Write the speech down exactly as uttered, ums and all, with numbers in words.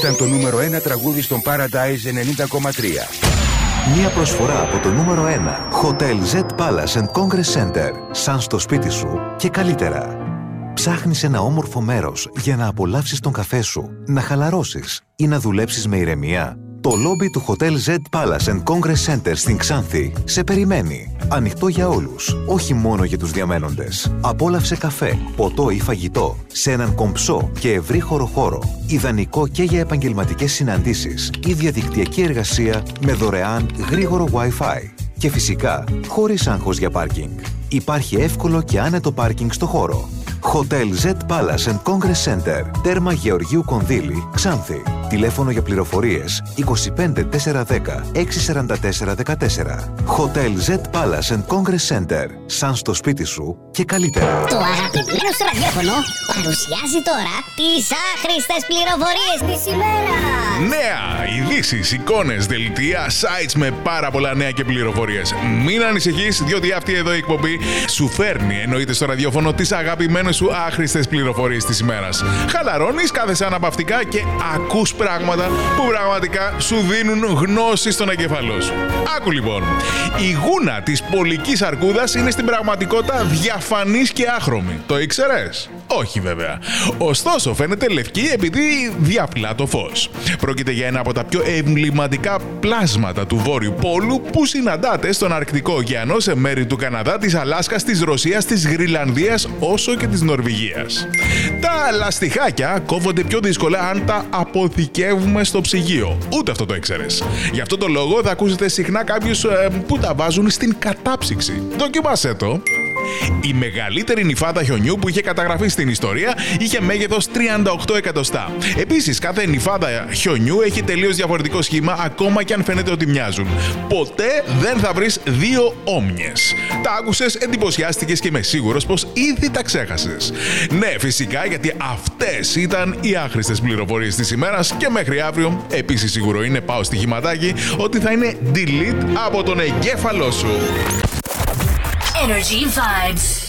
Ήταν το νούμερο ένα τραγούδι στον Paradise ενενήντα κόμμα τρία. Μία προσφορά από το νούμερο ένα Hotel Z Palace and Congress Center. Σαν στο σπίτι σου και καλύτερα. Ψάχνεις ένα όμορφο μέρος για να απολαύσεις τον καφέ σου, να χαλαρώσεις ή να δουλέψεις με ηρεμία? Το λόμπι του Hotel Z Palace and Congress Center στην Ξάνθη σε περιμένει. Ανοιχτό για όλους, όχι μόνο για τους διαμένοντες. Απόλαυσε καφέ, ποτό ή φαγητό σε έναν κομψό και ευρύχωρο χώρο. Ιδανικό και για επαγγελματικές συναντήσεις ή διαδικτυακή εργασία με δωρεάν γρήγορο Wi-Fi. Και φυσικά, χωρίς άγχος για πάρκινγκ. Υπάρχει εύκολο και άνετο πάρκινγκ στο χώρο. Hotel Z Palace and Congress Center, τέρμα Γεωργίου Κονδύλη, Ξάνθη. Τηλέφωνο για πληροφορίες είκοσι πέντε τετρακόσια δέκα εξακόσια σαράντα τέσσερα δεκατέσσερα. Hotel Z Palace and Congress Center. Σαν στο σπίτι σου και καλύτερα. Το αγαπημένο σου ραδιόφωνο παρουσιάζει τώρα τις άχρηστες πληροφορίες της ημέρας. Νέα, ειδήσεις, εικόνες, δελτία, sites με πάρα πολλά νέα και πληροφορίες. Μην ανησυχείς, διότι αυτή εδώ η εκπομπή σου φέρνει, εννοείται στο ραδιόφωνο, τις αγαπημένες σου άχρηστες πληροφορίες της ημέρας. Χαλαρώνεις, κάθεσαι αναπαυτικά και ακούς πράγματα που πραγματικά σου δίνουν γνώση στον εγκέφαλό σου. Άκου λοιπόν. Η γούνα της πολικής αρκούδας είναι στην πραγματικότητα διαφανής και άχρωμη. Το ήξερες? Όχι βέβαια. Ωστόσο φαίνεται λευκή επειδή διαφυλά το φως. Πρόκειται για ένα από τα πιο εμβληματικά πλάσματα του Βόρειου Πόλου που συναντάται στον Αρκτικό ωκεανό σε μέρη του Καναδά, της Αλάσκας, της Ρωσίας, της Γρυλανδίας όσο και της Νορβηγίας. Τα λαστιχάκια κόβονται πιο δύσκολα αν τα αποθηκεύουμε στο ψυγείο. Ούτε αυτό το ήξερες. Γι' αυτό το λόγο θα ακούσετε συχνά κάποιους ε, που τα βάζουν στην κατάψυξη. Δοκιμάσέ το. Η μεγαλύτερη νυφάδα χιονιού που είχε καταγραφεί στην ιστορία είχε μέγεθος τριάντα οκτώ εκατοστά. Επίσης, κάθε νυφάδα χιονιού έχει τελείως διαφορετικό σχήμα, ακόμα και αν φαίνεται ότι μοιάζουν. Ποτέ δεν θα βρεις δύο όμοιες. Τα άκουσες, εντυπωσιάστηκες και είμαι σίγουρος πως ήδη τα ξέχασες. Ναι, φυσικά, γιατί αυτές ήταν οι άχρηστες πληροφορίες της ημέρας και μέχρι αύριο, επίσης σίγουρο είναι, πάω στοιχηματάκι, ότι θα είναι delete από τον εγκέφαλό σου. Energy Vibes.